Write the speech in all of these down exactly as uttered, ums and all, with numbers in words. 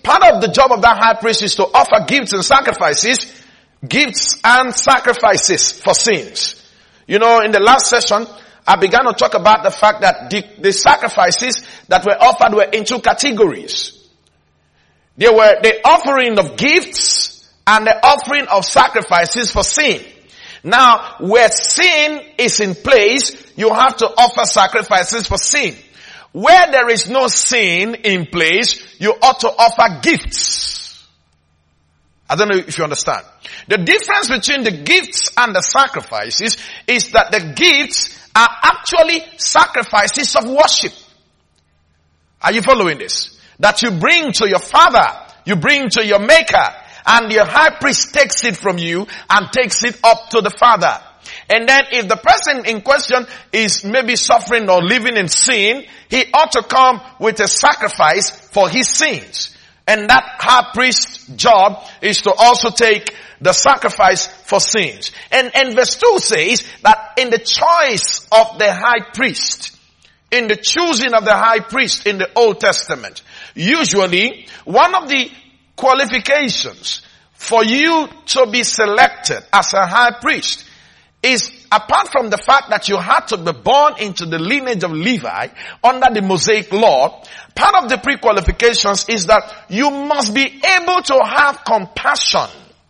part of the job of that high priest is to offer gifts and sacrifices, gifts and sacrifices for sins. You know, in the last session, I began to talk about the fact that the, the sacrifices that were offered were in two categories. They were the offering of gifts and the offering of sacrifices for sin. Now, where sin is in place, you have to offer sacrifices for sin. Where there is no sin in place, you ought to offer gifts. I don't know if you understand. The difference between the gifts and the sacrifices is that the gifts are actually sacrifices of worship. Are you following this? That you bring to your Father, you bring to your Maker, and your high priest takes it from you and takes it up to the Father. And then if the person in question is maybe suffering or living in sin, he ought to come with a sacrifice for his sins. And that high priest's job is to also take the sacrifice for sins. And, and verse two says that in the choice of the high priest, in the choosing of the high priest in the Old Testament, usually one of the qualifications for you to be selected as a high priest is, apart from the fact that you had to be born into the lineage of Levi under the Mosaic law, part of the pre-qualifications is that you must be able to have compassion.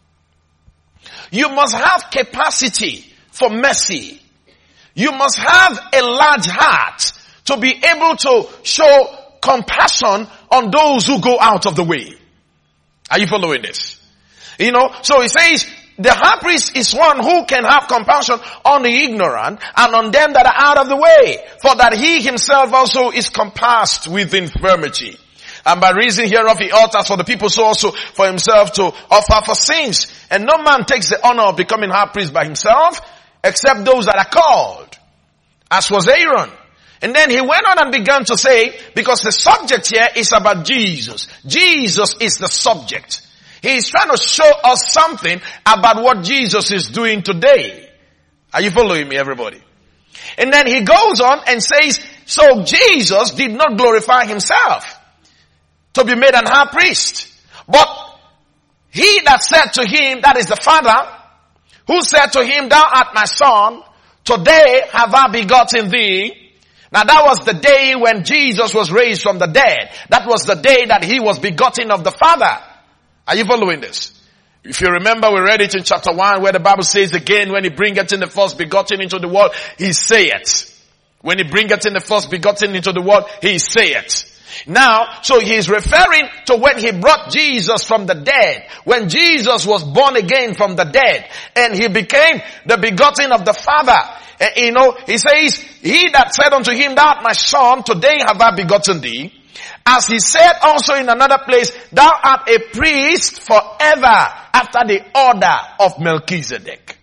You must have capacity for mercy. You must have a large heart to be able to show compassion on those who go out of the way. Are you following this? You know, so he says, the high priest is one who can have compassion on the ignorant and on them that are out of the way, for that he himself also is compassed with infirmity. And by reason hereof he alters for the people, so also for himself to offer for sins. And no man takes the honor of becoming high priest by himself, except those that are called, as was Aaron. And then he went on and began to say, because the subject here is about Jesus. Jesus is the subject. He is trying to show us something about what Jesus is doing today. Are you following me, everybody? And then he goes on and says, so Jesus did not glorify himself to be made an high priest. But he that said to him, that is the Father, who said to him, thou art my son, today have I begotten thee. Now that was the day when Jesus was raised from the dead. That was the day that he was begotten of the Father. Are you following this? If you remember, we read it in chapter one where the Bible says again, when he bringeth in the first begotten into the world, he saith. When he bringeth in the first begotten into the world, he saith. Now, so he is referring to when he brought Jesus from the dead. When Jesus was born again from the dead. And he became the begotten of the Father. Uh, you know, he says, he that said unto him, thou art my son, today have I begotten thee. As he said also in another place, thou art a priest forever after the order of Melchizedek.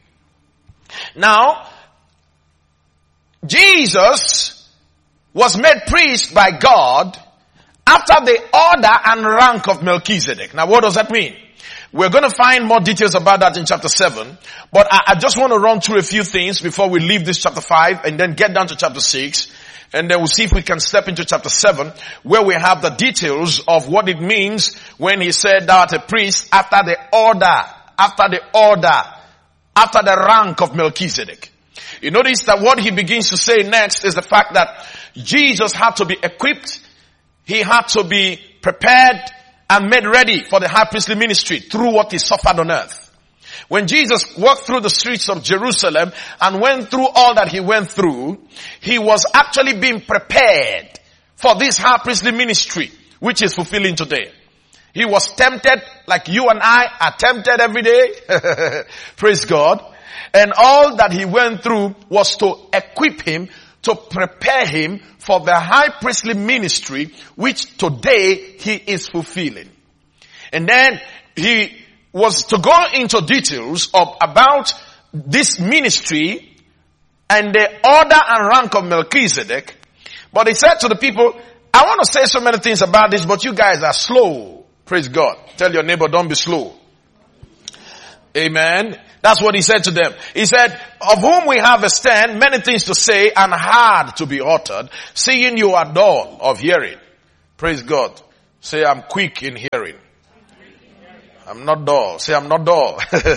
Now, Jesus was made priest by God after the order and rank of Melchizedek. Now what does that mean? We're going to find more details about that in chapter seven. But I, I just want to run through a few things before we leave this chapter five and then get down to chapter six. And then we'll see if we can step into chapter seven, where we have the details of what it means when he said thou art a priest after the order, after the order, after the rank of Melchizedek. You notice that what he begins to say next is the fact that Jesus had to be equipped, he had to be prepared and made ready for the high priestly ministry through what he suffered on earth. When Jesus walked through the streets of Jerusalem and went through all that he went through, he was actually being prepared for this high priestly ministry, which is fulfilling today. He was tempted like you and I are tempted every day. Praise God. And all that he went through was to equip him, to prepare him for the high priestly ministry, which today he is fulfilling. And then he was to go into details of about this ministry and the order and rank of Melchizedek. But he said to the people, I want to say so many things about this, but you guys are slow. Praise God. Tell your neighbor, don't be slow. Amen. That's what he said to them. He said, of whom we have a stand, many things to say and hard to be uttered, seeing you are dull of hearing. Praise God. Say, I'm quick in hearing. I'm not dull. Say, I'm not dull.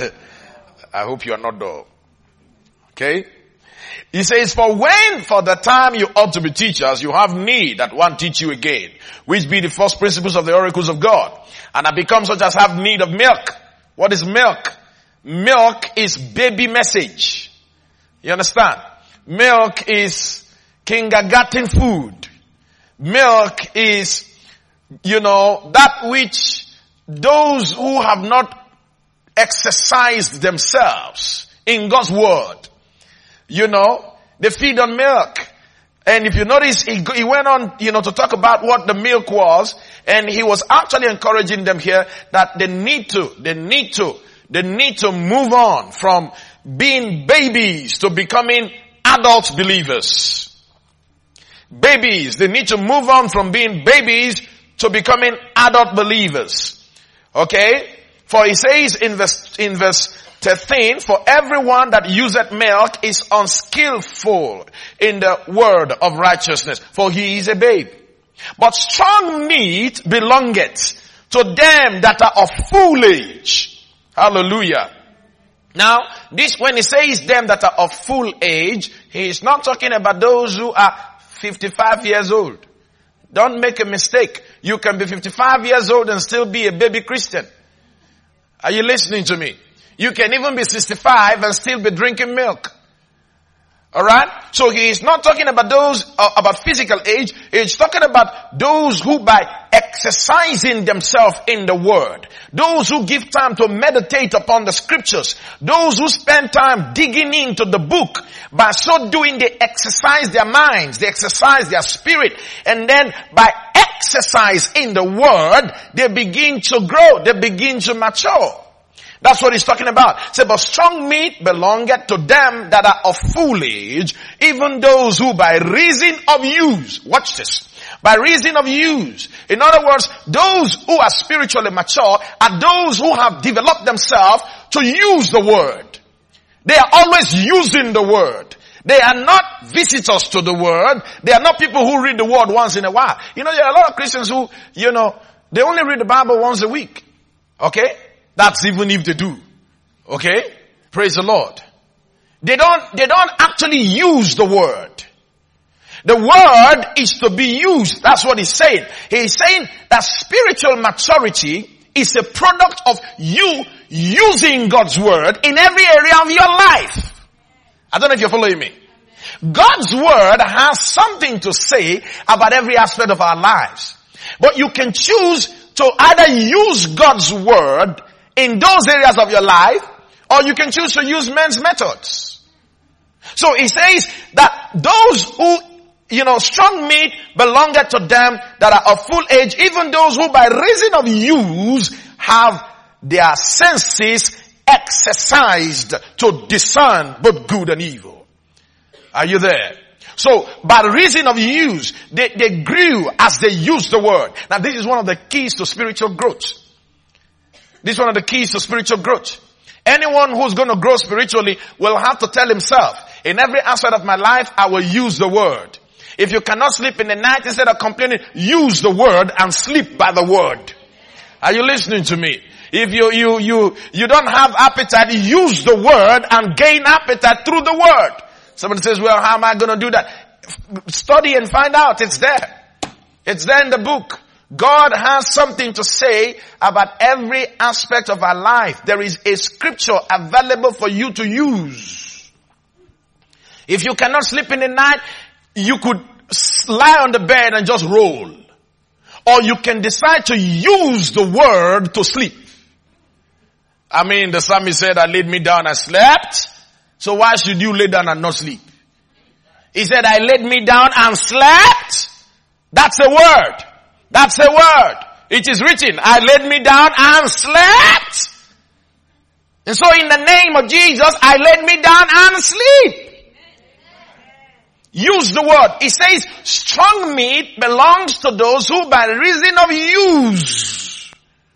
I hope you are not dull. Okay? He says, for when for the time you ought to be teachers, you have need that one teach you again, which be the first principles of the oracles of God. And have become such as have need of milk. What is milk? Milk is baby message. You understand? Milk is kindergarten food. Milk is, you know, that which those who have not exercised themselves in God's word, you know, they feed on milk. And if you notice, he, he went on, you know, to talk about what the milk was, and he was actually encouraging them here that they need to, they need to, they need to move on from being babies to becoming adult believers. Babies, they need to move on from being babies to becoming adult believers. Okay? For he says in verse, in verse thirteen, for everyone that useth milk is unskillful in the word of righteousness, for he is a babe. But strong meat belongeth to them that are of full age. Hallelujah. Now, this, when he says them that are of full age, he is not talking about those who are fifty-five years old. Don't make a mistake. You can be fifty-five years old and still be a baby Christian. Are you listening to me? You can even be sixty-five and still be drinking milk. Alright? So he is not talking about those, uh, about physical age. He's talking about those who by exercising themselves in the word, those who give time to meditate upon the scriptures, those who spend time digging into the book, by so doing they exercise their minds, they exercise their spirit, and then by exercise in the word, they begin to grow, they begin to mature. That's what he's talking about. Say, but strong meat belongeth to them that are of full age, even those who by reason of use, watch this, by reason of use. In other words, those who are spiritually mature are those who have developed themselves to use the word. They are always using the word. They are not visitors to the word. They are not people who read the word once in a while. You know, there are a lot of Christians who, you know, they only read the Bible once a week. Okay? That's even if they do. Okay? Praise the Lord. They don't, they don't actually use the word. The word is to be used. That's what he's saying. He's saying that spiritual maturity is a product of you using God's word in every area of your life. I don't know if you're following me. God's word has something to say about every aspect of our lives. But you can choose to either use God's word in those areas of your life, or you can choose to use men's methods. So he says that those who, you know, strong meat belongeth to them that are of full age, even those who by reason of use have their senses exercised to discern both good and evil. Are you there? So, by reason of use, they, they grew as they used the word. Now this is one of the keys to spiritual growth. This is one of the keys to spiritual growth. Anyone who's going to grow spiritually will have to tell himself, in every aspect of my life, I will use the word. If you cannot sleep in the night, instead of complaining, use the word and sleep by the word. Are you listening to me? If you, you, you, you don't have appetite, use the word and gain appetite through the word. Somebody says, well, how am I going to do that? Study and find out. It's there. It's there in the book. God has something to say about every aspect of our life. There is a scripture available for you to use. If you cannot sleep in the night, you could lie on the bed and just roll. Or you can decide to use the word to sleep. I mean, the psalmist said, I laid me down and slept. So why should you lay down and not sleep? He said, I laid me down and slept. That's a word. That's a word. It is written, I laid me down and slept. And so in the name of Jesus, I laid me down and sleep. Use the word. It says, strong meat belongs to those who by reason of use.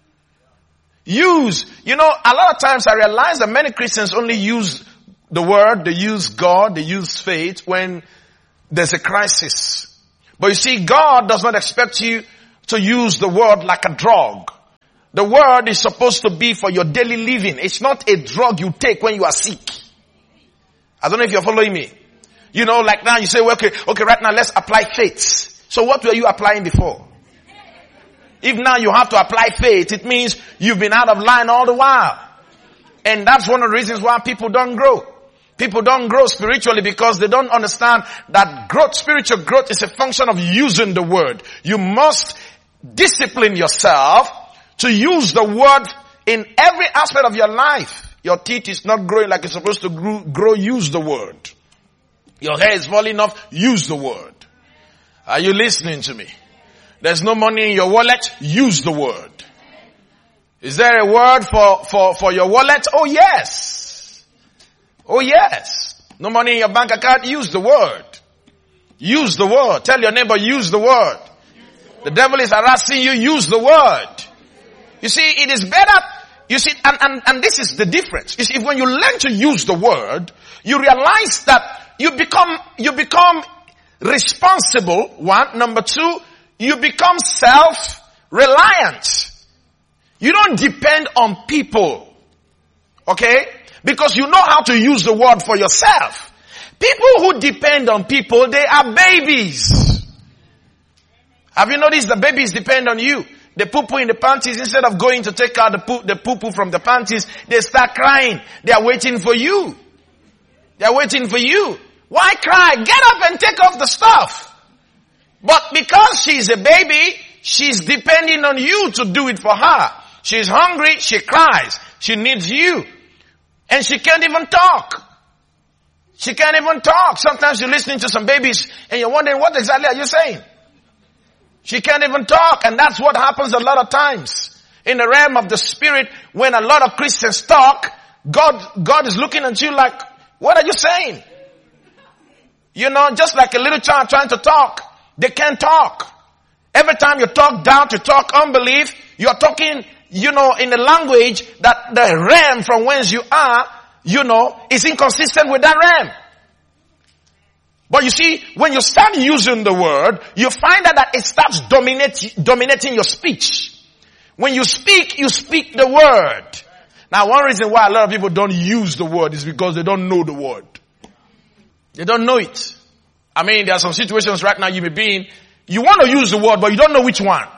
Use. You know, a lot of times I realize that many Christians only use the word, they use God, they use faith when there's a crisis. But you see, God does not expect you to use the word like a drug. The word is supposed to be for your daily living. It's not a drug you take when you are sick. I don't know if you're following me. You know, like now you say, well, okay, okay, right now let's apply faith. So what were you applying before? If now you have to apply faith, it means you've been out of line all the while. And that's one of the reasons why people don't grow. People don't grow spiritually because they don't understand that growth, spiritual growth is a function of using the word. You must discipline yourself to use the word in every aspect of your life. Your teeth is not growing like it's supposed to grow, grow, use the word. Your hair is falling off, use the word. Are you listening to me? There's no money in your wallet, use the word. Is there a word for, for, for your wallet? Oh yes. Oh yes. No money in your bank account, use the word. Use the word. Tell your neighbor, use the word. The devil is harassing you, use the word. You see, it is better, you see, and, and, and this is the difference. You see, when you learn to use the word, you realize that you become, you become responsible, one. Number two, you become self-reliant. You don't depend on people. Okay? Because you know how to use the word for yourself. People who depend on people, they are babies. Have you noticed the babies depend on you? They poo-poo in the panties. Instead of going to take out the poo, the poo-poo from the panties, they start crying. They are waiting for you. They are waiting for you. Why cry? Get up and take off the stuff. But because she's a baby, she's depending on you to do it for her. She's hungry, she cries. She needs you. And she can't even talk. She can't even talk. Sometimes you're listening to some babies and you're wondering, what exactly are you saying? She can't even talk, and that's what happens a lot of times. In the realm of the spirit, when a lot of Christians talk, God, God is looking at you like, what are you saying? You know, just like a little child trying to talk. They can't talk. Every time you talk doubt, you talk unbelief, you're talking, you know, in a language that the realm from whence you are, you know, is inconsistent with that realm. But you see, when you start using the word, you find out that it starts dominate, dominating your speech. When you speak, you speak the word. Now, one reason why a lot of people don't use the word is because they don't know the word. They don't know it. I mean, there are some situations right now you may be in, you want to use the word, but you don't know which one.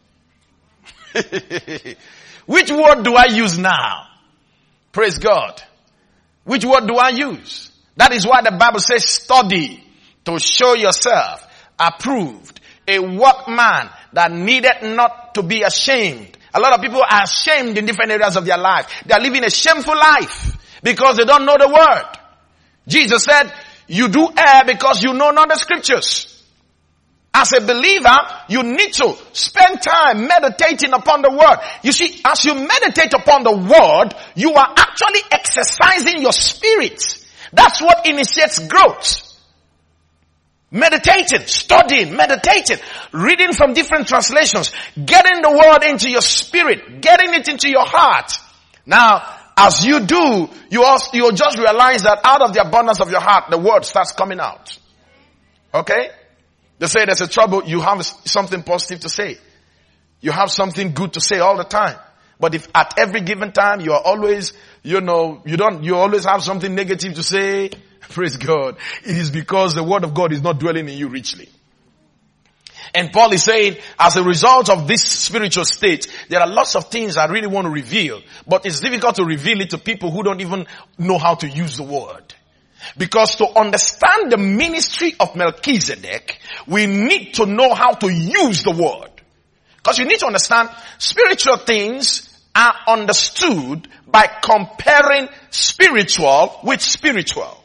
Which word do I use now? Praise God. Which word do I use? That is why the Bible says study to show yourself approved, a workman that needed not to be ashamed. A lot of people are ashamed in different areas of their life. They are living a shameful life because they don't know the word. Jesus said, you do err because you know not the scriptures. As a believer, you need to spend time meditating upon the word. You see, as you meditate upon the word, you are actually exercising your spirit. That's what initiates growth. Meditating, studying, meditating, reading from different translations, getting the word into your spirit, getting it into your heart. Now, as you do, you also, you'll just realize that out of the abundance of your heart, the word starts coming out. Okay? They say there's a trouble, you have something positive to say. You have something good to say all the time. But if at every given time you are always, you know, you don't, you always have something negative to say, praise God, it is because the word of God is not dwelling in you richly. And Paul is saying, as a result of this spiritual state, there are lots of things I really want to reveal, but it's difficult to reveal it to people who don't even know how to use the word. Because to understand the ministry of Melchizedek, we need to know how to use the word. Because you need to understand, spiritual things are understood by comparing spiritual with spiritual.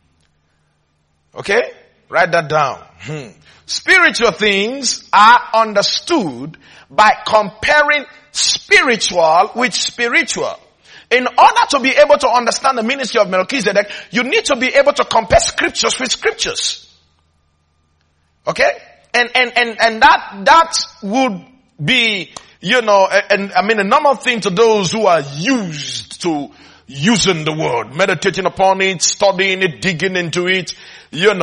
Okay? Write that down. Hmm. Spiritual things are understood by comparing spiritual with spiritual. In order to be able to understand the ministry of Melchizedek, you need to be able to compare scriptures with scriptures. Okay? And, and, and, and that, that would be, you know, and I mean a normal thing to those who are used to using the word, meditating upon it, studying it, digging into it, you know.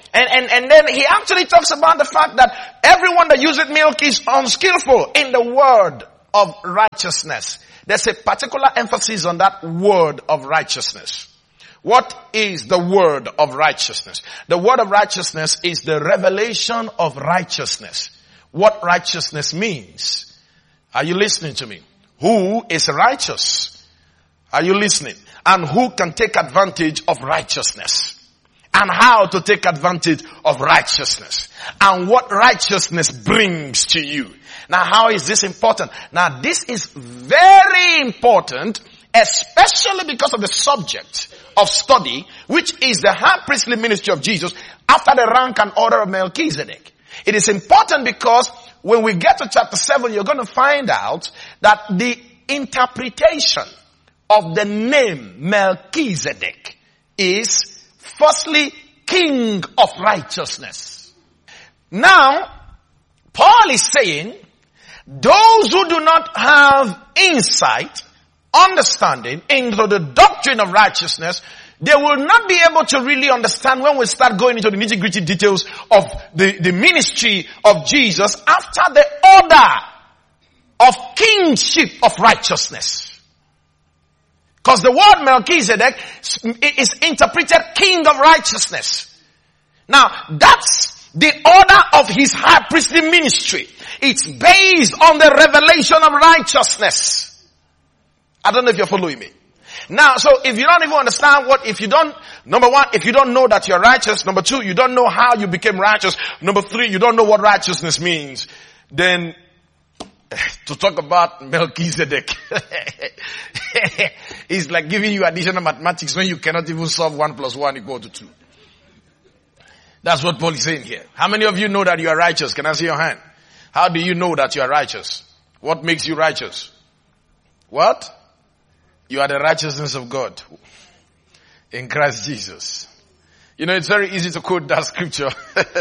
And, and, and then he actually talks about the fact that everyone that uses milk is unskillful in the word of righteousness. There's a particular emphasis on that word of righteousness. What is the word of righteousness? The word of righteousness is the revelation of righteousness. What righteousness means. Are you listening to me? Who is righteous? Are you listening? And who can take advantage of righteousness? And how to take advantage of righteousness. And what righteousness brings to you. Now, how is this important? Now, this is very important, especially because of the subject of study, which is the high priestly ministry of Jesus after the rank and order of Melchizedek. It is important because when we get to chapter seven, you're going to find out that the interpretation of the name Melchizedek is firstly king of righteousness. Now, Paul is saying, those who do not have insight, understanding into the doctrine of righteousness, they will not be able to really understand when we start going into the nitty-gritty details of the, the ministry of Jesus after the order of kingship of righteousness. Because the word Melchizedek is interpreted king of righteousness. Now, that's the order of his high priestly ministry. It's based on the revelation of righteousness. I don't know if you're following me. Now, so if you don't even understand what, if you don't, number one, if you don't know that you're righteous, number two, you don't know how you became righteous, number three, you don't know what righteousness means, then to talk about Melchizedek is like giving you additional mathematics when you cannot even solve one plus one equal to two. That's what Paul is saying here. How many of you know that you are righteous? Can I see your hand? How do you know that you are righteous? What makes you righteous? What? You are the righteousness of God in Christ Jesus. You know, it's very easy to quote that scripture.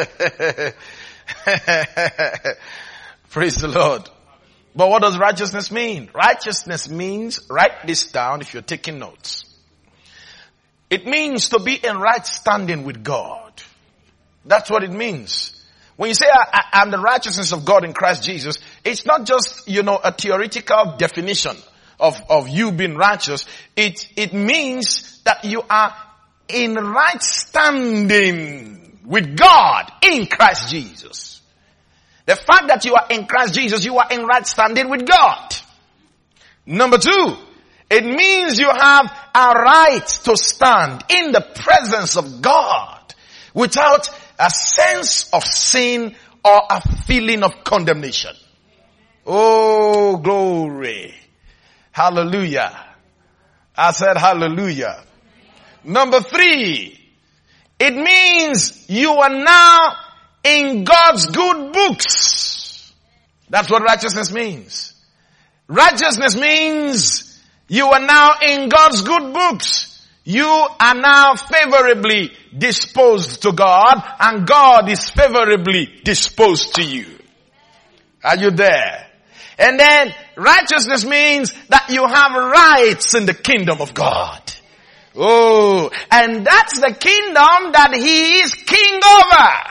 Praise the Lord. But what does righteousness mean? Righteousness means, write this down if you're taking notes. It means to be in right standing with God. That's what it means. When you say, I, I, I'm the righteousness of God in Christ Jesus, it's not just, you know, a theoretical definition of, of you being righteous. It, it means that you are in right standing with God in Christ Jesus. The fact that you are in Christ Jesus, you are in right standing with God. Number two, it means you have a right to stand in the presence of God without a sense of sin or a feeling of condemnation. Oh, glory. Hallelujah. I said hallelujah. Number three, it means you are now in God's good books. That's what righteousness means. Righteousness means you are now in God's good books. You are now favorably disposed to God, and God is favorably disposed to you. Are you there? And then righteousness means that you have rights in the kingdom of God. Oh, and that's the kingdom that he is king over.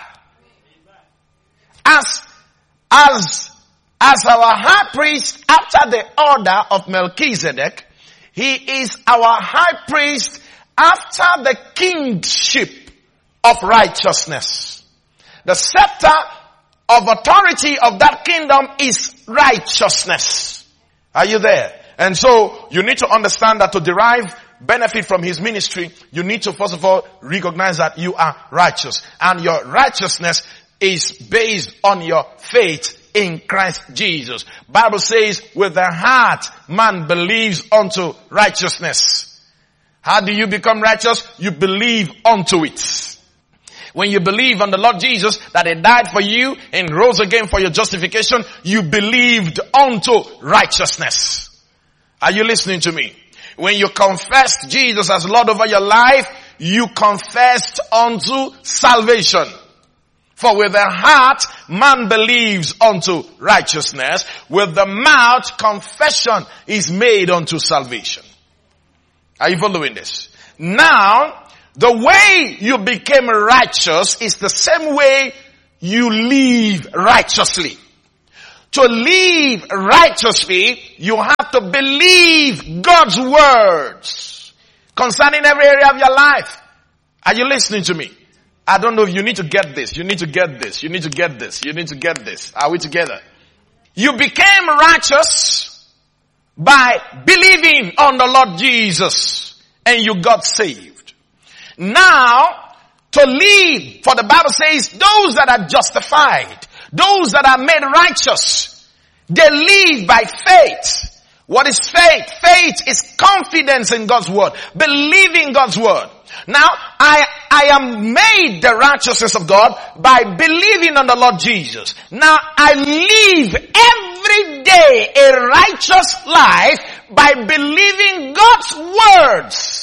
As, as, as our high priest after the order of Melchizedek, he is our high priest after the kingship of righteousness. The scepter of authority of that kingdom is righteousness. Are you there? And so you need to understand that to derive benefit from his ministry, you need to first of all recognize that you are righteous. And your righteousness is based on your faith in Christ Jesus. Bible says with the heart man believes unto righteousness. How do you become righteous? You believe unto it. When you believe on the Lord Jesus, that he died for you and rose again for your justification, you believed unto righteousness. Are you listening to me? When you confessed Jesus as Lord over your life, you confessed unto salvation. For with the heart, man believes unto righteousness. With the mouth, confession is made unto salvation. Are you following this? Now, The way you became righteous is the same way you live righteously. To live righteously, you have to believe God's words concerning every area of your life. Are you listening to me? I don't know if you need to get this. You need to get this. You need to get this. You need to get this. Are we together? You became righteous by believing on the Lord Jesus and you got saved. Now, to live, for the Bible says, those that are justified, those that are made righteous, they live by faith. What is faith? Faith is confidence in God's word, believing God's word. Now, I, I am made the righteousness of God by believing on the Lord Jesus. Now, I live every day a righteous life by believing God's words.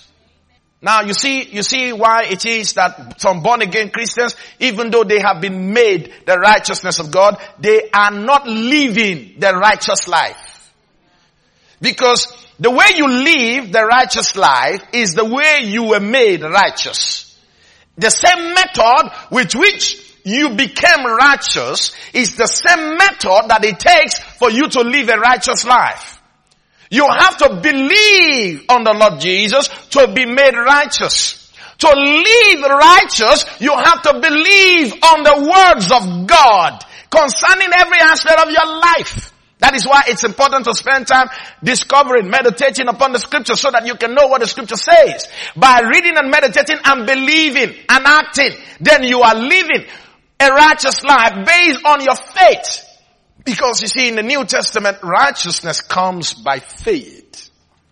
Now, you see, you see why it is that some born again Christians, even though they have been made the righteousness of God, they are not living the righteous life. Because the way you live the righteous life is the way you were made righteous. The same method with which you became righteous is the same method that it takes for you to live a righteous life. You have to believe on the Lord Jesus to be made righteous. To live righteous, you have to believe on the words of God concerning every aspect of your life. That is why it's important to spend time discovering, meditating upon the scripture so that you can know what the scripture says. By reading and meditating and believing and acting, then you are living a righteous life based on your faith. Because you see, in the New Testament, righteousness comes by faith.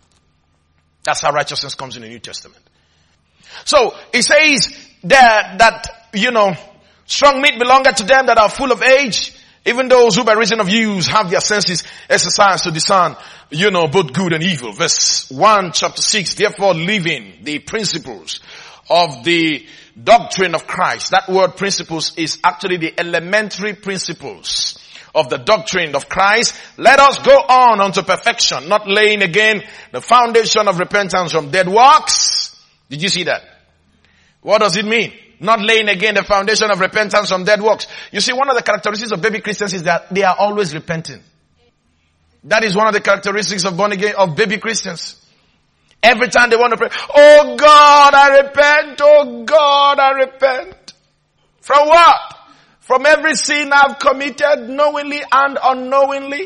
That's how righteousness comes in the New Testament. So, it says that, that, you know, strong meat belongeth to them that are full of age, even those who by reason of use have their senses exercised to discern, you know, both good and evil. Verse one, chapter six, therefore living the principles of the doctrine of Christ. That word principles is actually the elementary principles of the doctrine of Christ. Let us go on unto perfection, not laying again the foundation of repentance from dead works. Did you see that? What does it mean? Not laying again the foundation of repentance from dead works. You see, one of the characteristics of baby Christians is that they are always repenting. That is one of the characteristics of born again, of baby Christians. Every time they want to pray, oh God, I repent, oh God, I repent. From what? From every sin I've committed knowingly and unknowingly.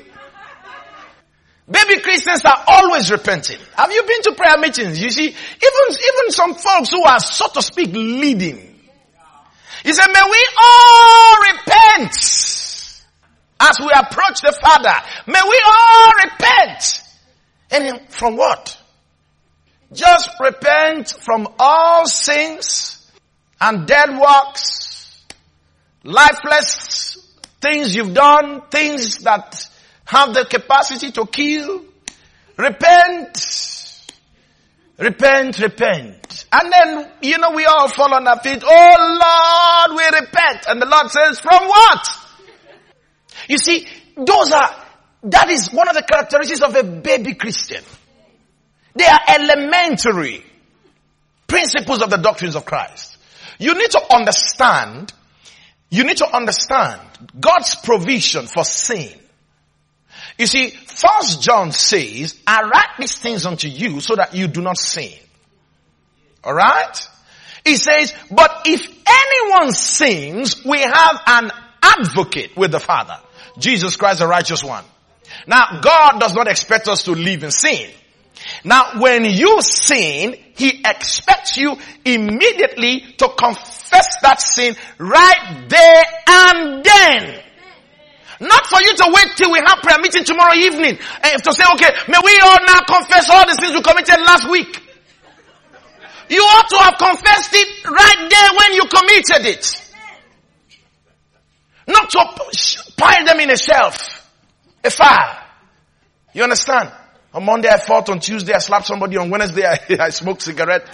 Baby Christians are always repenting. Have you been to prayer meetings? You see, even, even some folks who are, so to speak, leading. He said, may we all repent as we approach the Father. May we all repent. And from what? Just repent from all sins and dead works, lifeless things you've done, things that have the capacity to kill. Repent. Repent, repent. And then, you know, we all fall on our feet. Oh Lord, we repent. And the Lord says, from what? You see, those are, that is one of the characteristics of a baby Christian. They are elementary principles of the doctrines of Christ. You need to understand, you need to understand God's provision for sin. You see, First John says, I write these things unto you so that you do not sin. Alright? He says, but if anyone sins, we have an advocate with the Father, Jesus Christ the righteous one. Now, God does not expect us to live in sin. Now, when you sin, He expects you immediately to confess that sin right there and then. Not for you to wait till we have prayer meeting tomorrow evening and to say, okay, may we all now confess all the sins we committed last week. You ought to have confessed it right there when you committed it. Not to pile them in a shelf, a file. You understand? On Monday I fought, on Tuesday I slapped somebody, on Wednesday I, I smoked cigarette.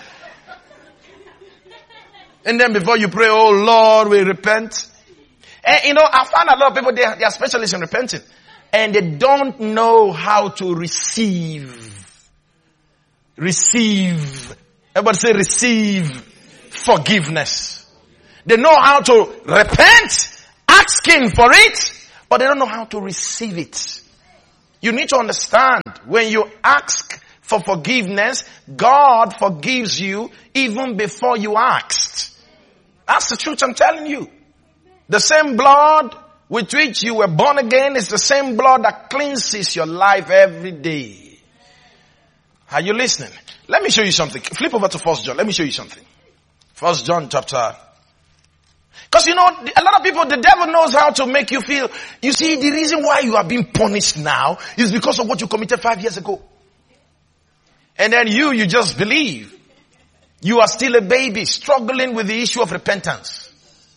And then before you pray, oh Lord, we repent. And you know, I found a lot of people, they are, they are specialists in repenting. And they don't know how to receive. Receive Everybody say receive forgiveness. They know how to repent, asking for it, but they don't know how to receive it. You need to understand, when you ask for forgiveness, God forgives you even before you asked. That's the truth I'm telling you. The same blood with which you were born again is the same blood that cleanses your life every day. Are you listening? Let me show you something. Flip over to First John. Let me show you something. First John chapter. Because you know, a lot of people, the devil knows how to make you feel. You see, the reason why you are being punished now is because of what you committed five years ago. And then you, you just believe. You are still a baby struggling with the issue of repentance.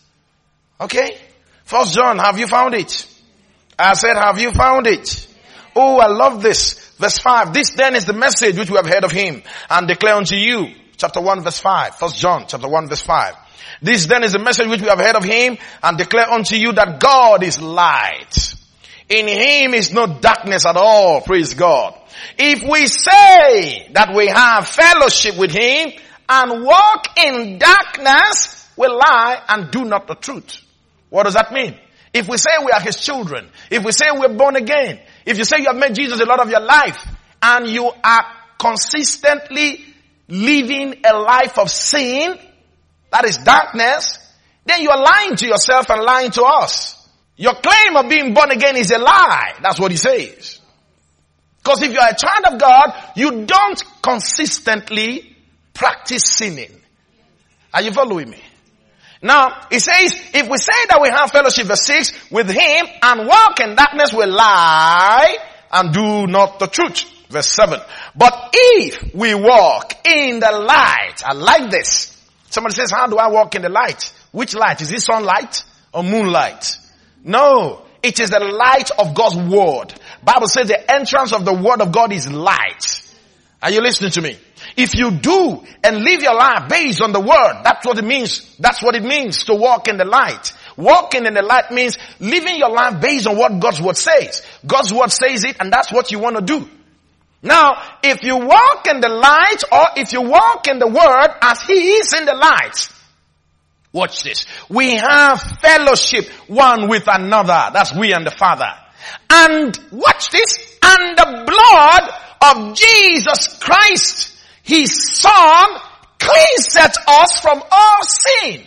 Okay? First John, have you found it? I said, have you found it? Oh, I love this. Verse five. This then is the message which we have heard of him and declare unto you. Chapter one verse five. First John chapter one verse five. This then is the message which we have heard of him and declare unto you that God is light. In him is no darkness at all. Praise God. If we say that we have fellowship with him and walk in darkness, we lie and do not the truth. What does that mean? If we say we are his children, if we say we're born again, if you say you have met Jesus a lot of your life and you are consistently living a life of sin, that is darkness, then you are lying to yourself and lying to us. Your claim of being born again is a lie. That's what he says. Because if you are a child of God, you don't consistently practice sinning. Are you following me? Now, he says, if we say that we have fellowship, verse six, with him and walk in darkness, we lie and do not the truth. Verse seven. But if we walk in the light, I like this. Somebody says, how do I walk in the light? Which light? Is it sunlight or moonlight? No, it is the light of God's word. Bible says the entrance of the word of God is light. Are you listening to me? If you do and live your life based on the word, that's what it means. That's what it means to walk in the light. Walking in the light means living your life based on what God's word says. God's word says it and that's what you want to do. Now, if you walk in the light or if you walk in the word as he is in the light, watch this. We have fellowship one with another. That's we and the Father. And watch this. And the blood of Jesus Christ, his Son, cleanseth us from all sin.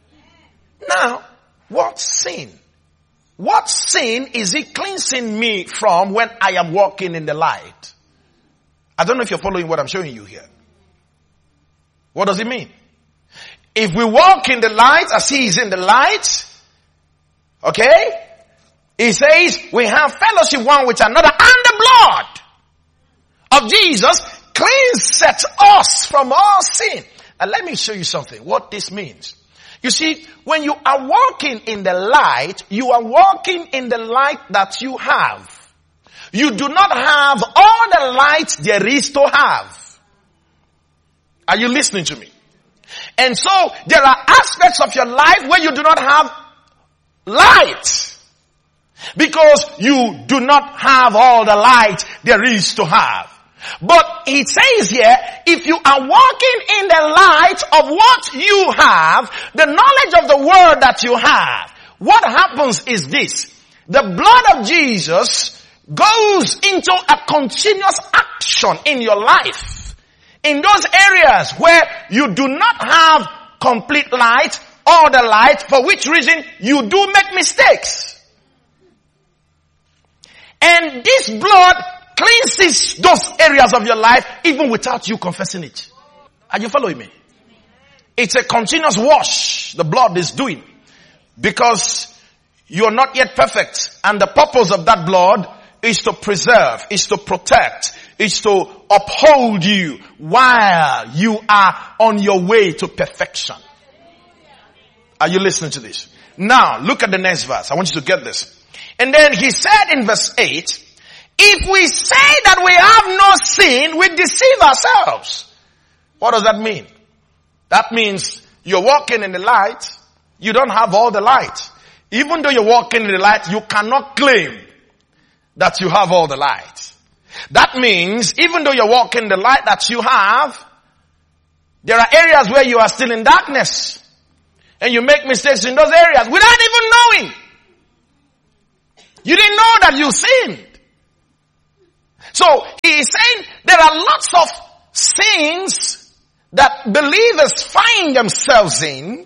Now, what sin? What sin is he cleansing me from when I am walking in the light? I don't know if you're following what I'm showing you here. What does it mean? If we walk in the light as he is in the light, okay, he says we have fellowship one with another and the blood of Jesus cleanseth us from all sin. And let me show you something, what this means. You see, when you are walking in the light, you are walking in the light that you have. You do not have all the light there is to have. Are you listening to me? And so there are aspects of your life where you do not have light. Because you do not have all the light there is to have. But it says here, if you are walking in the light of what you have, the knowledge of the word that you have, what happens is this. The blood of Jesus goes into a continuous action in your life. In those areas where you do not have complete light or the light, for which reason you do make mistakes. And this blood cleanses those areas of your life even without you confessing it. Are you following me? It's a continuous wash the blood is doing because you're not yet perfect, and the purpose of that blood is to preserve, is to protect, is to uphold you while you are on your way to perfection. Are you listening to this? Now, look at the next verse. I want you to get this. And then he said in verse eight, if we say that we have no sin, we deceive ourselves. What does that mean? That means you're walking in the light, you don't have all the light. Even though you're walking in the light, you cannot claim that you have all the light. That means even though you're walking in the light that you have, There are areas where you are still in darkness. And you make mistakes in those areas without even knowing. You didn't know that you sinned. So he is saying there are lots of sins that believers find themselves in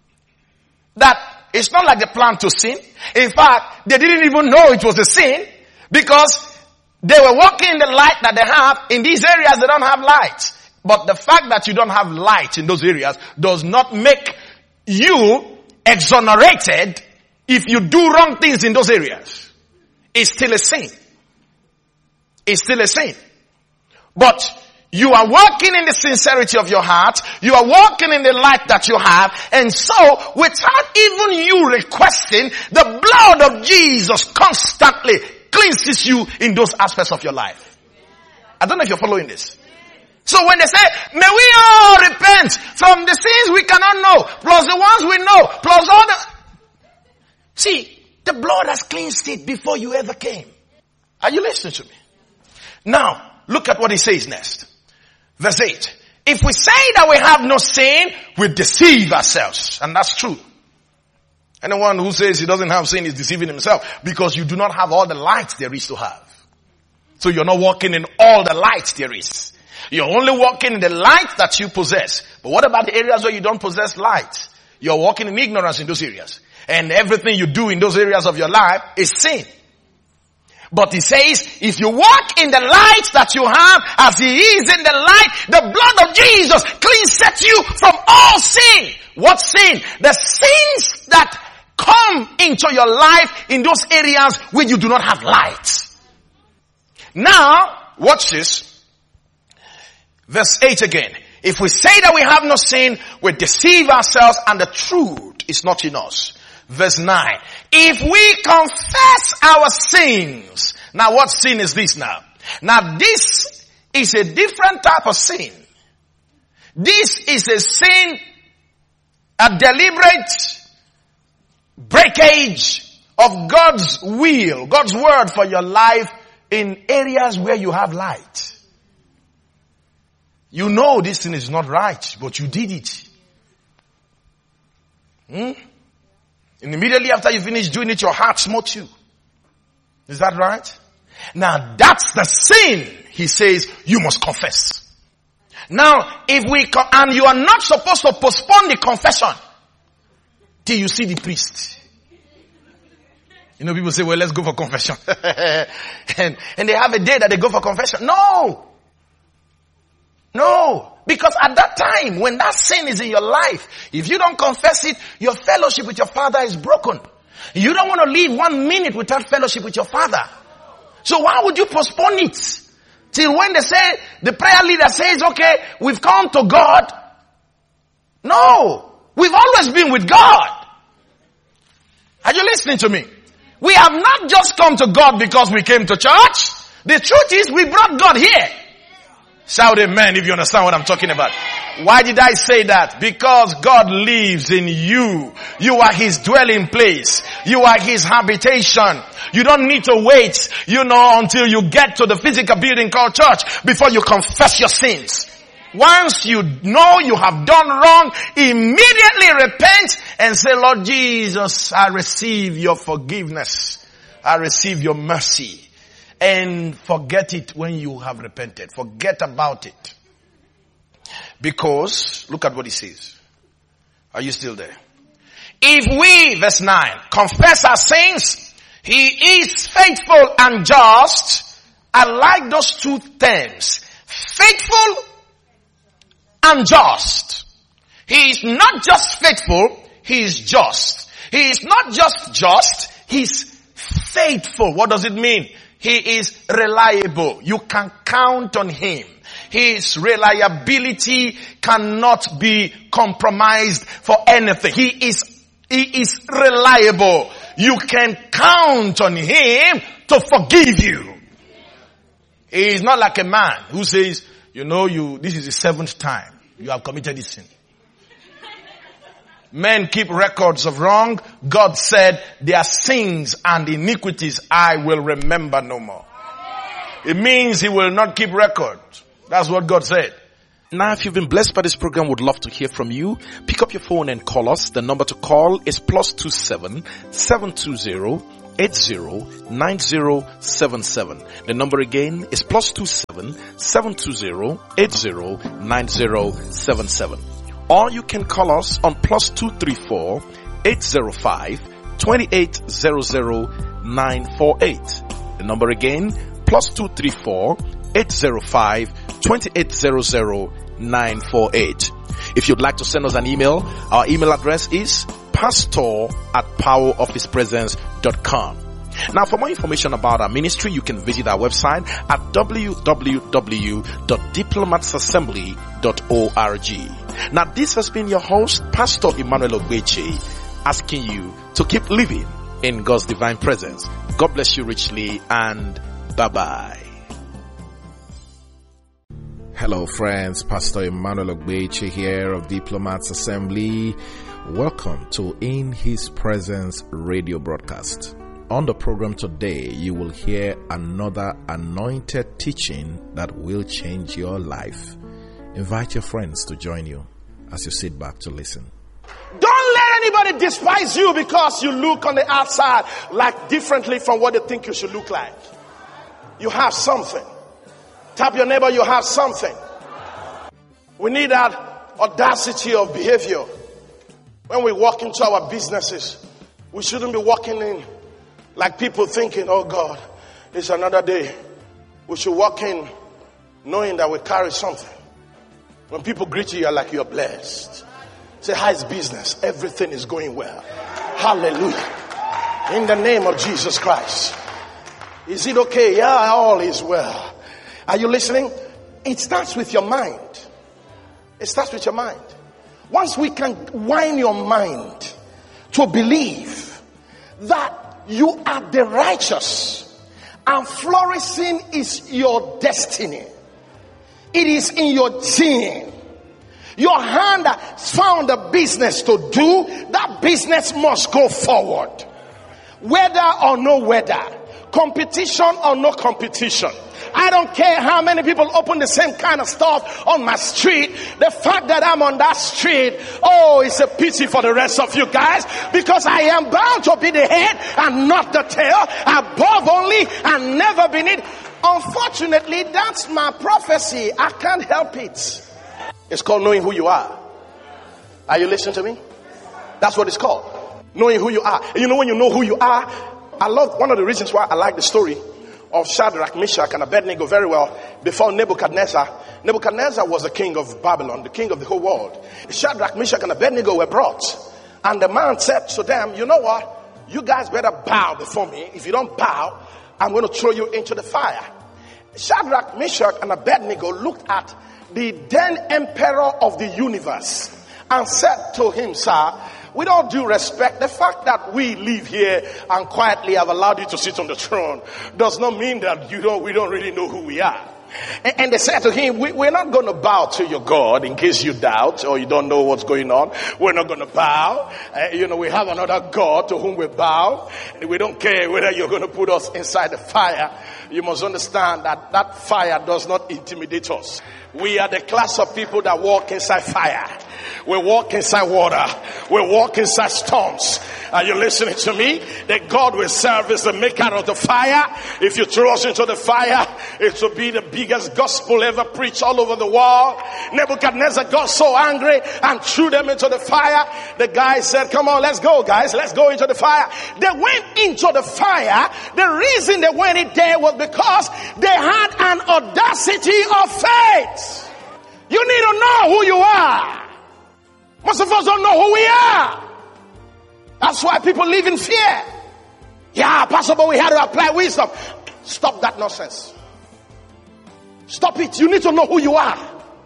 that it's not like they plan to sin. In fact, they didn't even know it was a sin because they were walking in the light that they have. In these areas they don't have light. But the fact that you don't have light in those areas does not make you exonerated if you do wrong things in those areas. It's still a sin. It's still a sin. But you are walking in the sincerity of your heart. You are walking in the light that you have. And so, without even you requesting, the blood of Jesus constantly cleanses you in those aspects of your life. I don't know if you're following this. So when they say, may we all repent from the sins we cannot know, plus the ones we know, plus all the... See, the blood has cleansed it before you ever came. Are you listening to me? Now, look at what he says next. Verse eight. If we say that we have no sin, we deceive ourselves. And that's true. Anyone who says he doesn't have sin is deceiving himself because you do not have all the light there is to have. So you're not walking in all the light there is. You're only walking in the light that you possess. But what about the areas where you don't possess light? You're walking in ignorance in those areas. And everything you do in those areas of your life is sin. But he says, if you walk in the light that you have, as he is in the light, the blood of Jesus cleanseth you from all sin. What sin? The sins that come into your life in those areas where you do not have light. Now, watch this. Verse eight again. If we say that we have no sin, we deceive ourselves and the truth is not in us. Verse nine. If we confess our sins. Now what sin is this now? Now this is a different type of sin. This is a sin, a deliberate breakage of God's will, God's word for your life in areas where you have light. You know this thing is not right, but you did it. Hmm? And immediately after you finish doing it, your heart smote you. Is that right? Now that's the sin, he says, you must confess. Now, if we, co- and you are not supposed to postpone the confession till you see the priest. You know, people say, well, let's go for confession. and, and they have a day that they go for confession. No! No, because at that time, when that sin is in your life, if you don't confess it, your fellowship with your Father is broken. You don't want to live one minute without fellowship with your Father. So why would you postpone it? Till when they say, the prayer leader says, okay, we've come to God. No, we've always been with God. Are you listening to me? We have not just come to God because we came to church. The truth is we brought God here. Shout amen if you understand what I'm talking about. Why did I say that? Because God lives in you. You are His dwelling place. You are His habitation. You don't need to wait, you know, until you get to the physical building called church before you confess your sins. Once you know you have done wrong, immediately repent and say, Lord Jesus, I receive your forgiveness. I receive your mercy. And forget it when you have repented. Forget about it. Because, look at what he says. Are you still there? If we, verse nine, confess our sins, He is faithful and just. I like those two terms. Faithful and just. He is not just faithful, He is just. He is not just just, He's faithful. What does it mean? He is reliable. You can count on Him. His reliability cannot be compromised for anything. He is, He is reliable. You can count on Him to forgive you. He is not like a man who says, you know, you, this is the seventh time you have committed this sin. Men keep records of wrong. God said, their sins and iniquities I will remember no more. It means He will not keep records. That's what God said. Now, if you've been blessed by this program, would love to hear from you. Pick up your phone and call us. The number to call is plus two seven seven two zero eight zero nine zero seven seven. The number again is plus two seven seven two zero eight zero nine zero seven seven. Or you can call us on plus two three four eight zero five two eight zero zero nine four eight. The number again, plus two three four eight zero five two eight zero zero nine four eight. If you'd like to send us an email, our email address is pastor at power of his presence dot com. Now, for more information about our ministry, you can visit our website at w w w dot diplomats assembly dot org. Now, this has been your host, Pastor Emmanuel Ogbeche, asking you to keep living in God's divine presence. God bless you richly, and bye-bye. Hello friends, Pastor Emmanuel Ogbeche here of Diplomats Assembly. Welcome to In His Presence radio broadcast. On the program today, you will hear another anointed teaching that will change your life. Invite your friends to join you as you sit back to listen. Don't let anybody despise you because you look on the outside like differently from what they think you should look like. You have something. Tap your neighbor, you have something. We need that audacity of behavior. When we walk into our businesses, we shouldn't be walking in like people thinking, oh God, it's another day. We should walk in knowing that we carry something. When people greet you, you're like you're blessed. Say, how's business? Everything is going well. Hallelujah. In the name of Jesus Christ. Is it okay? Yeah, all is well. Are you listening? It starts with your mind. It starts with your mind. Once we can wind your mind to believe that you are the righteous and flourishing is your destiny. It is in your gene. Your hand has found a business to do. That business must go forward. Whether or no weather. Competition or no competition. I don't care how many people open the same kind of stuff on my street. The fact that I'm on that street, oh, it's a pity for the rest of you guys, because I am bound to be the head and not the tail, above only and never beneath. Unfortunately, that's my prophecy. I can't help it. It's called knowing who you are. Are you listening to me? That's what it's called. Knowing who you are. And you know, when you know who you are, I love, one of the reasons why I like the story of Shadrach, Meshach, and Abednego very well before Nebuchadnezzar. Nebuchadnezzar was the king of Babylon, the king of the whole world. Shadrach, Meshach, and Abednego were brought. And the man said to them, you know what? You guys better bow before me. If you don't bow, I'm going to throw you into the fire. Shadrach, Meshach, and Abednego looked at the then emperor of the universe and said to him, sir, with all due respect, the fact that we live here and quietly have allowed you to sit on the throne does not mean that you don't, we don't really know who we are. And, and they said to him, we, we're not going to bow to your God in case you doubt or you don't know what's going on. We're not going to bow. Uh, you know, we have another God to whom we bow. And we don't care whether you're going to put us inside the fire. You must understand that that fire does not intimidate us. We are the class of people that walk inside fire. We walk inside water. We walk inside storms. Are you listening to me? That God will serve is the maker of the fire. If you throw us into the fire, it will be the biggest gospel ever preached all over the world. Nebuchadnezzar got so angry and threw them into the fire. The guy said, come on, let's go, guys. Let's go into the fire. They went into the fire. The reason they went in there was because they had an audacity of faith. You need to know who you are. Most of us don't know who we are. That's why people live in fear. Yeah, Pastor, but we had to apply wisdom. Stop that nonsense. Stop it. You need to know who you are.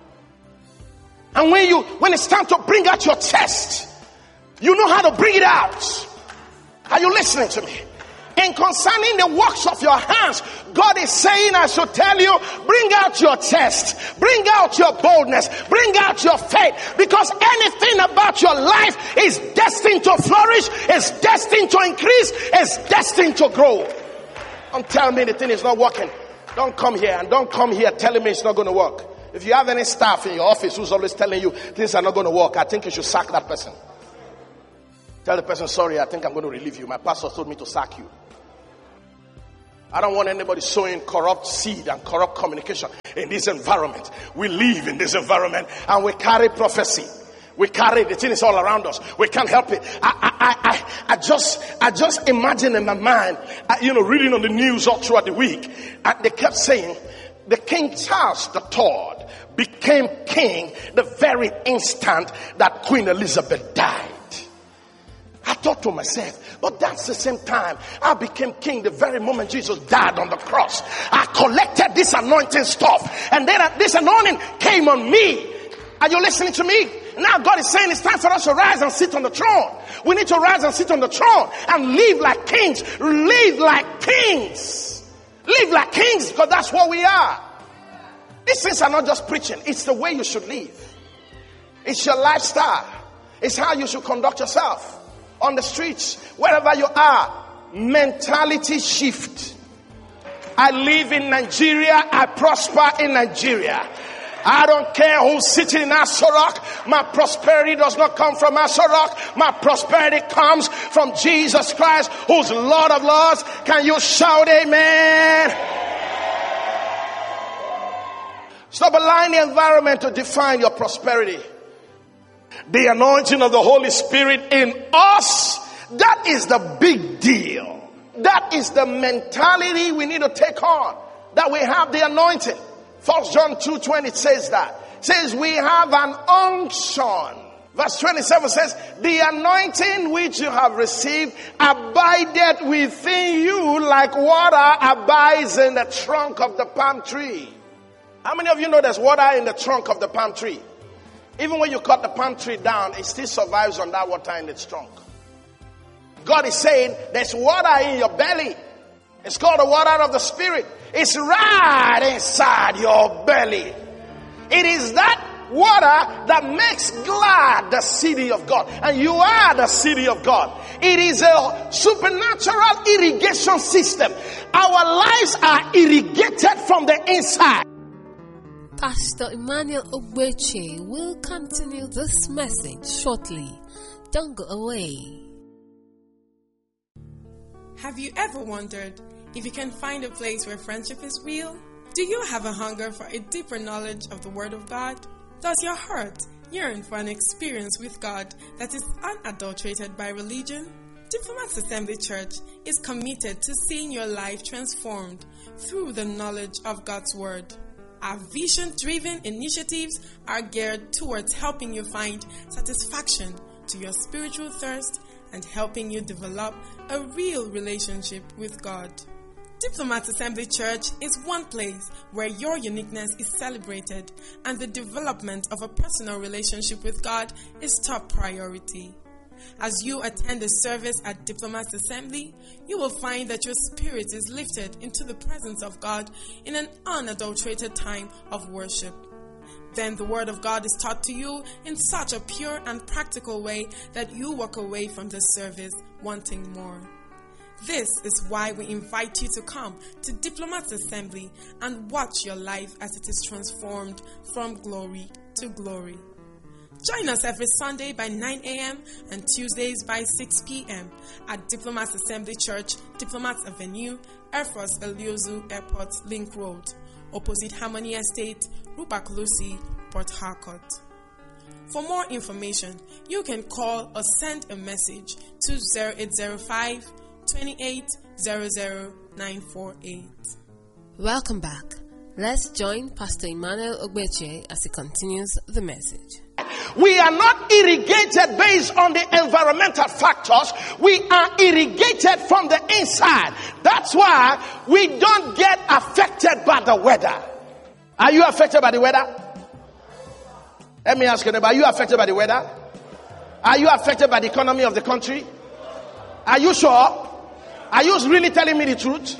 And when you, when it's time to bring out your chest, you know how to bring it out. Are you listening to me? And concerning the works of your hands, God is saying, I should tell you, bring out your chest, bring out your boldness, bring out your faith, because anything about your life is destined to flourish, is destined to increase, is destined to grow. Don't tell me the thing is not working. Don't come here and don't come here telling me it's not going to work. If you have any staff in your office who's always telling you things are not going to work, I think you should sack that person. Tell the person, sorry, I think I'm going to relieve you. My pastor told me to sack you. I don't want anybody sowing corrupt seed and corrupt communication in this environment. We live in this environment and we carry prophecy. We carry the thing is all around us. We can't help it. I, I, I, I just, I just imagine in my mind, uh, you know, reading on the news all throughout the week, uh, they kept saying, the King Charles the Third became king the very instant that Queen Elizabeth died. I thought to myself, but that's the same time I became king the very moment Jesus died on the cross. I collected this anointing stuff, and then this anointing came on me. Are you listening to me? Now God is saying it's time for us to rise and sit on the throne. We need to rise and sit on the throne and live like kings. Live like kings. Live like kings, because that's what we are. These things are not just preaching. It's the way you should live. It's your lifestyle. It's how you should conduct yourself. On the streets, wherever you are, mentality shift. I live in Nigeria. I prosper in Nigeria. I don't care who's sitting in Asorok. My prosperity does not come from Asorok. My prosperity comes from Jesus Christ, who's Lord of Lords. Can you shout amen? Stop allowing the environment to define your prosperity. The anointing of the Holy Spirit in us, that is the big deal. That is the mentality we need to take on. That we have the anointing. First John two twenty says that. It says we have an unction. Verse twenty-seven says, the anointing which you have received abideth within you like water abides in the trunk of the palm tree. How many of you know there's water in the trunk of the palm tree? Even when you cut the palm tree down, it still survives on that water in its trunk. God is saying there's water in your belly. It's called the water of the Spirit. It's right inside your belly. It is that water that makes glad the city of God. And you are the city of God. It is a supernatural irrigation system. Our lives are irrigated from the inside. Pastor Emmanuel Ogbeche will continue this message shortly. Don't go away. Have you ever wondered if you can find a place where friendship is real? Do you have a hunger for a deeper knowledge of the Word of God? Does your heart yearn for an experience with God that is unadulterated by religion? Diplomats Assembly Church is committed to seeing your life transformed through the knowledge of God's Word. Our vision-driven initiatives are geared towards helping you find satisfaction to your spiritual thirst and helping you develop a real relationship with God. Diplomats Assembly Church is one place where your uniqueness is celebrated and the development of a personal relationship with God is top priority. As you attend the service at Diplomats Assembly, you will find that your spirit is lifted into the presence of God in an unadulterated time of worship. Then the Word of God is taught to you in such a pure and practical way that you walk away from the service wanting more. This is why we invite you to come to Diplomats Assembly and watch your life as it is transformed from glory to glory. Join us every Sunday by nine a.m. and Tuesdays by six p.m. at Diplomats Assembly Church, Diplomats Avenue, Air Force Eliozu Airport, Link Road, opposite Harmony Estate, Rupak Lucy, Port Harcourt. For more information, you can call or send a message to zero eight zero five, two eight zero zero nine four eight. Welcome back. Let's join Pastor Emmanuel Ogbeche as he continues the message. We are not irrigated based on the environmental factors. We are irrigated from the inside. That's why we don't get affected by the weather. Are you affected by the weather? Let me ask you, are you affected by the weather? Are you affected by the economy of the country? Are you sure? Are you really telling me the truth?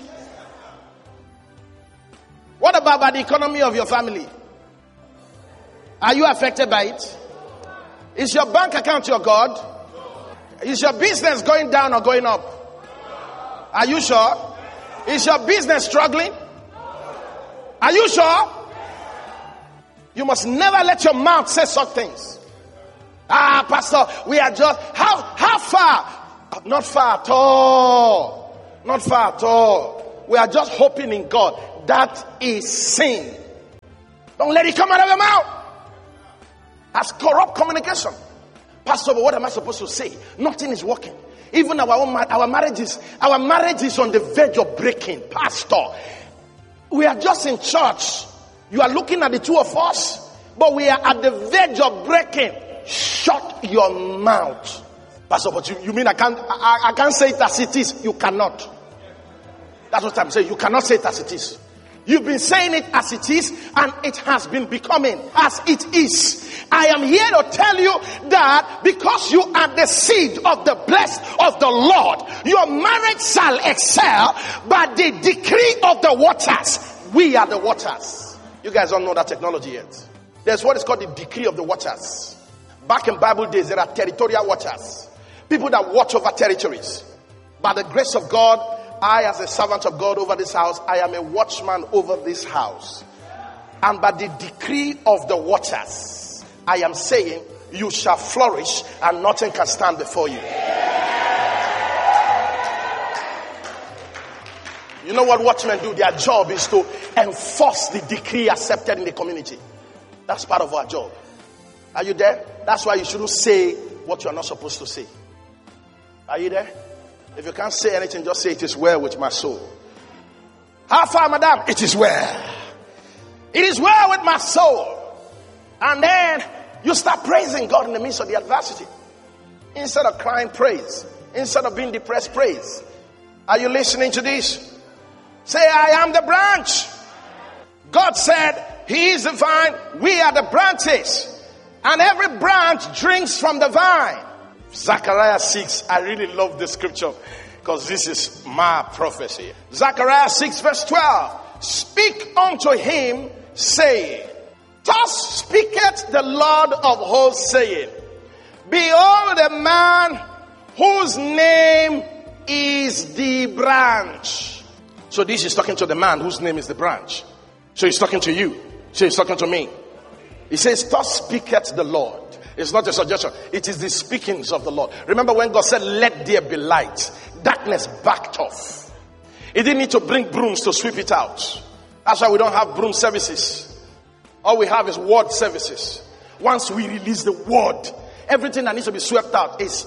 What about by the economy of your family? Are you affected by it? Is your bank account your God? Is your business going down or going up? Are you sure? Is your business struggling? Are you sure? You must never let your mouth say such things. Ah, pastor, we are just, how, how far? Not far at all. Not far at all. We are just hoping in God. That is sin. Don't let it come out of your mouth. That's corrupt communication. Pastor, but what am I supposed to say? Nothing is working. Even our own our marriages, our marriage is on the verge of breaking. Pastor, we are just in church. You are looking at the two of us, but we are at the verge of breaking. Shut your mouth. Pastor, but you, you mean I can't I, I can't say it as it is? You cannot. That's what I'm saying. You cannot say it as it is. You've been saying it as it is, and it has been becoming as it is. I am here to tell you that because you are the seed of the blessed of the Lord, your marriage shall excel by the decree of the waters. We are the waters. You guys don't know that technology yet. There's what is called the decree of the waters. Back in Bible days, there are territorial watchers. People that watch over territories. By the grace of God, I, as a servant of God over this house, I am a watchman over this house. And by the decree of the watchers, I am saying, you shall flourish and nothing can stand before you. You know what watchmen do? Their job is to enforce the decree accepted in the community. That's part of our job. Are you there? That's why you shouldn't say what you are not supposed to say. Are you there? If you can't say anything, just say it is well with my soul. How far, madam? It is well. It is well with my soul. And then you start praising God in the midst of the adversity. Instead of crying, praise. Instead of being depressed, praise. Are you listening to this? Say, I am the branch. God said, He is the vine, we are the branches. And every branch drinks from the vine. Zechariah six, I really love this scripture because this is my prophecy. Zechariah six verse twelve. Speak unto him, saying, thus speaketh the Lord of hosts, saying, behold a man whose name is the branch. So this is talking to the man whose name is the branch. So he's talking to you. So he's talking to me. He says, thus speaketh the Lord. It's not a suggestion. It is the speakings of the Lord. Remember when God said, let there be light. Darkness backed off. He didn't need to bring brooms to sweep it out. That's why we don't have broom services. All we have is word services. Once we release the word, everything that needs to be swept out is...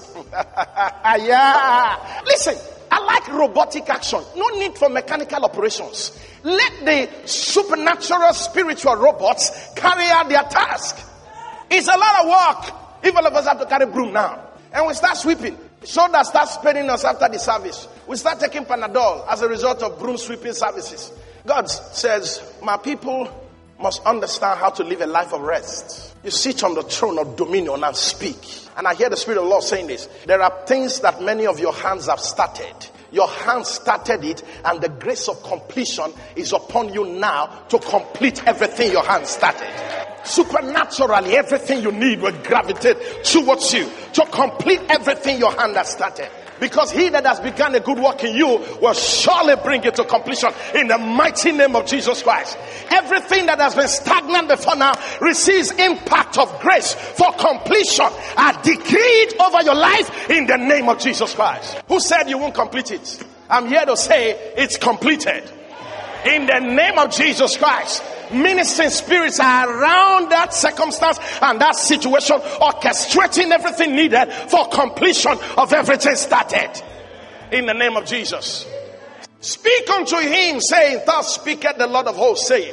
yeah. Listen, I like robotic action. No need for mechanical operations. Let the supernatural spiritual robots carry out their task. It's a lot of work if all of us have to carry broom now. And we start sweeping. Shoulder starts paining us after the service. We start taking Panadol as a result of broom sweeping services. God says, my people must understand how to live a life of rest. You sit on the throne of dominion and speak. And I hear the Spirit of the Lord saying this. There are things that many of your hands have started. Your hands started it, and the grace of completion is upon you now to complete everything your hands started. Supernaturally, everything you need will gravitate towards you to complete everything your hand has started. Because he that has begun a good work in you will surely bring it to completion in the mighty name of Jesus Christ. Everything that has been stagnant before now receives impact of grace for completion. I decree it over your life in the name of Jesus Christ. Who said you won't complete it? I'm here to say it's completed. In the name of Jesus Christ. Ministering spirits are around that circumstance and that situation, orchestrating everything needed for completion of everything started. In the name of Jesus. Speak unto him, saying, thus speaketh the Lord of hosts, saying,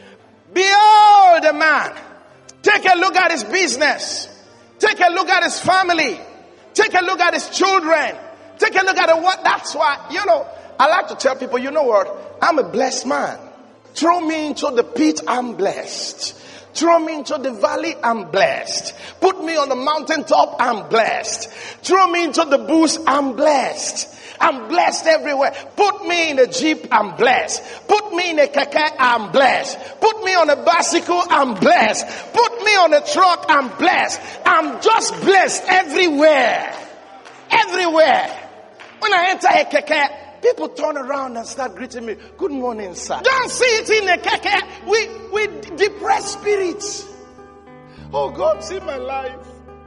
behold a man. Take a look at his business. Take a look at his family. Take a look at his children. Take a look at the what. That's why, you know, I like to tell people, you know what? I'm a blessed man. Throw me into the pit, I'm blessed. Throw me into the valley, I'm blessed. Put me on the mountaintop, I'm blessed. Throw me into the bush, I'm blessed. I'm blessed everywhere. Put me in a jeep, I'm blessed. Put me in a keke, I'm blessed. Put me on a bicycle, I'm blessed. Put me on a truck, I'm blessed. I'm just blessed everywhere. Everywhere. When I enter a keke, people turn around and start greeting me. Good morning, sir. Don't see it in the keke. We, we depressed spirit. Oh God, see my life.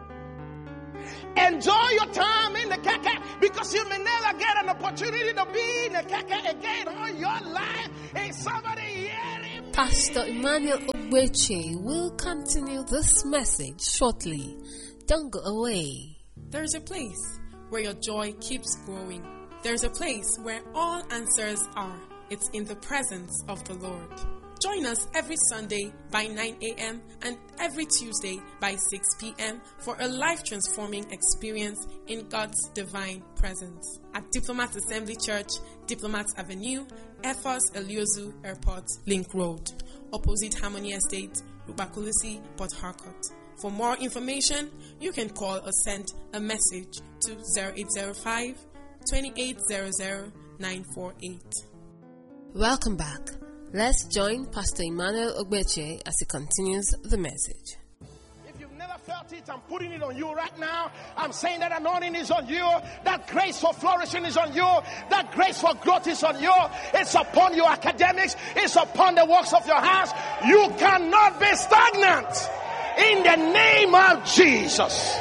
Enjoy your time in the keke, because you may never get an opportunity to be in the keke again all your life. Is somebody hearing me? Pastor Emmanuel Ogbeche will continue this message shortly. Don't go away. There's a place where your joy keeps growing. There's a place where all answers are. It's in the presence of the Lord. Join us every Sunday by nine a.m. and every Tuesday by six p.m. for a life-transforming experience in God's divine presence at Diplomats Assembly Church, Diplomats Avenue, Efos Eliozu Airport, Link Road, opposite Harmony Estate, Rubakulisi, Port Harcourt. For more information, you can call or send a message to zero eight zero five, two eight zero zero, nine four eight. Welcome back. Let's join Pastor Emmanuel Ogbeche as he continues the message. If you've never felt it, I'm putting it on you right now. I'm saying that anointing is on you. That grace for flourishing is on you. That grace for growth is on you. It's upon your academics. It's upon the works of your hands. You cannot be stagnant. In the name of Jesus.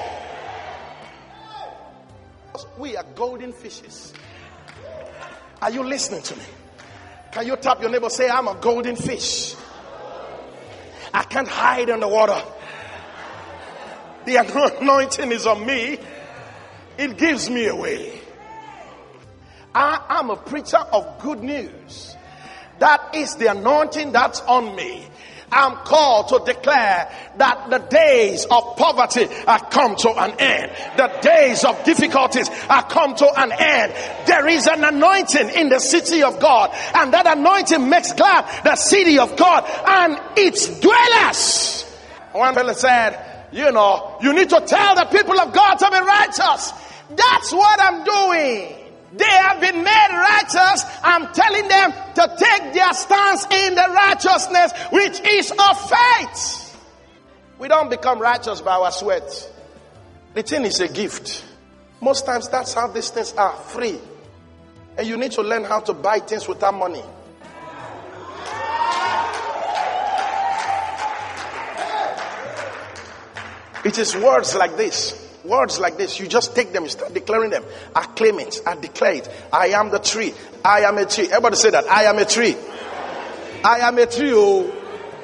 We are golden fishes. Are you listening to me? Can you tap your neighbor, say, I'm a golden fish. I can't hide in the water. The anointing is on me. It gives me away. I am a preacher of good news. That is the anointing that's on me. I'm called to declare that the days of poverty are come to an end. The days of difficulties are come to an end. There is an anointing in the city of God, and that anointing makes glad the city of God and its dwellers. One fellow said, you know, you need to tell the people of God to be righteous. That's what I'm doing. They have been made righteous. I'm telling them to take their stance in the righteousness which is of faith. We don't become righteous by our sweat. The thing is a gift. Most times that's how these things are, free. And you need to learn how to buy things without money. It is words like this. Words like this, you just take them, you start declaring them. I claim it, I declare it. I am the tree. I am a tree. Everybody say that. I am a tree. I am a tree. Oh.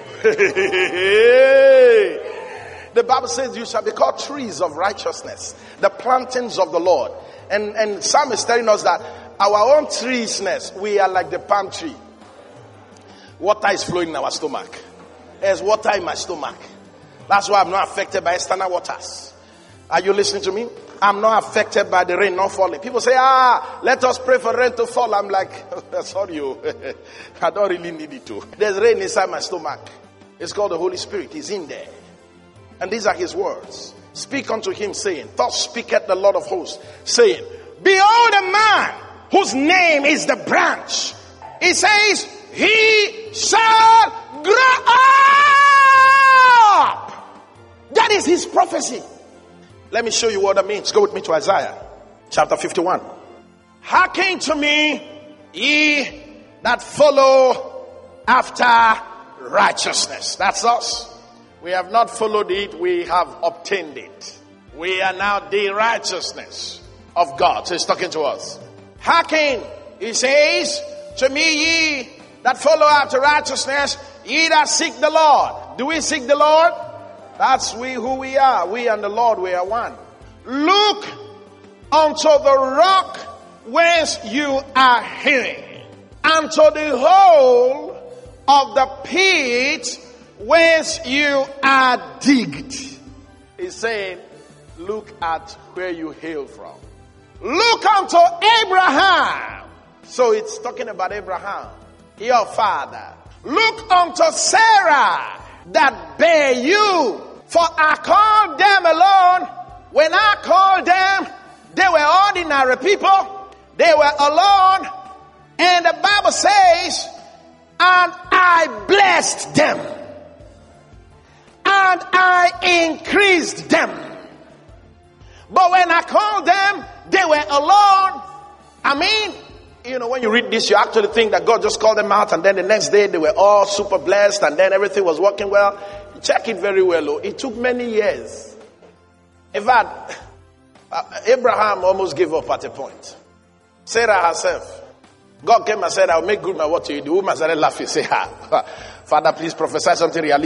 The Bible says you shall be called trees of righteousness, the plantings of the Lord. And, and Psalm is telling us that our own treesness, we are like the palm tree. Water is flowing in our stomach. There's water in my stomach. That's why I'm not affected by external waters. Are you listening to me? I'm not affected by the rain not falling. People say, ah, let us pray for rain to fall. I'm like, sorry, I don't really need it to. There's rain inside my stomach. It's called the Holy Spirit. He's in there. And these are his words. Speak unto him, saying, thus speaketh the Lord of hosts, saying, behold a man whose name is the branch. He says, he shall grow up. That is his prophecy. Let me show you what that means. Go with me to Isaiah chapter fifty-one. Hearken to me, ye that follow after righteousness. That's us. We have not followed it, we have obtained it. We are now the righteousness of God. So he's talking to us. Hearken, he says, to me ye that follow after righteousness, ye that seek the Lord. Do we seek the Lord? That's we who we are. We and the Lord, we are one. Look unto the rock whence you are hidden, and to the hole of the pit whence you are digged. He's saying, look at where you hail from. Look unto Abraham. So it's talking about Abraham, your father. Look unto Sarah that bare you. For I called them alone. When I called them, they were ordinary people. They were alone. And the Bible says, and I blessed them. And I increased them. But when I called them, they were alone. I mean, You know, when you read this, you actually think that God just called them out and then the next day they were all super blessed and then everything was working well. Check it very well. Oh. It took many years. In fact, uh, Abraham almost gave up at a point. Sarah herself. God came and said, I'll make good my word to you. The woman started laughing. Say, ah, Father, please prophesy something realistic.